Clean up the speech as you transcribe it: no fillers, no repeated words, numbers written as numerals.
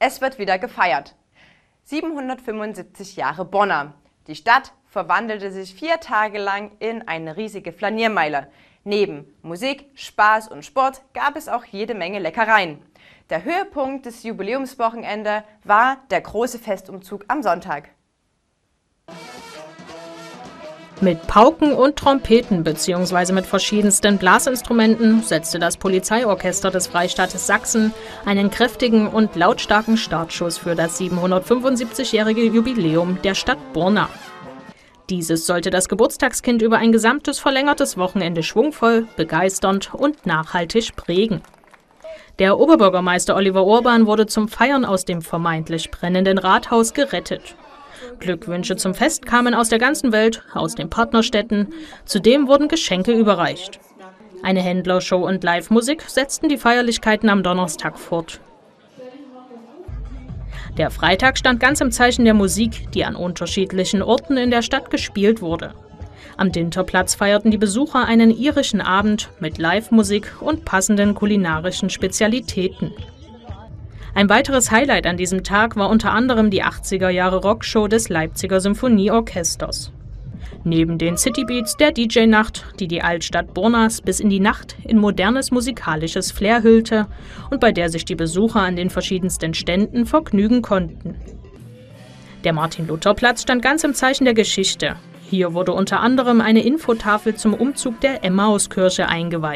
Es wird wieder gefeiert. 775 Jahre Bonner. Die Stadt verwandelte sich 4 Tage lang in eine riesige Flaniermeile. Neben Musik, Spaß und Sport gab es auch jede Menge Leckereien. Der Höhepunkt des Jubiläumswochenende war der große Festumzug am Sonntag. Mit Pauken und Trompeten bzw. mit verschiedensten Blasinstrumenten setzte das Polizeiorchester des Freistaates Sachsen einen kräftigen und lautstarken Startschuss für das 775-jährige Jubiläum der Stadt Borna. Dieses sollte das Geburtstagskind über ein gesamtes verlängertes Wochenende schwungvoll, begeisternd und nachhaltig prägen. Der Oberbürgermeister Oliver Urban wurde zum Feiern aus dem vermeintlich brennenden Rathaus gerettet. Glückwünsche zum Fest kamen aus der ganzen Welt, aus den Partnerstädten. Zudem wurden Geschenke überreicht. Eine Händlershow und Live-Musik setzten die Feierlichkeiten am Donnerstag fort. Der Freitag stand ganz im Zeichen der Musik, die an unterschiedlichen Orten in der Stadt gespielt wurde. Am Dinterplatz feierten die Besucher einen irischen Abend mit Live-Musik und passenden kulinarischen Spezialitäten. Ein weiteres Highlight an diesem Tag war unter anderem die 80er-Jahre-Rockshow des Leipziger Symphonieorchesters. Neben den Citybeats der DJ-Nacht, die die Altstadt Bornas bis in die Nacht in modernes musikalisches Flair hüllte und bei der sich die Besucher an den verschiedensten Ständen vergnügen konnten. Der Martin-Luther-Platz stand ganz im Zeichen der Geschichte. Hier wurde unter anderem eine Infotafel zum Umzug der Emmauskirche eingeweiht.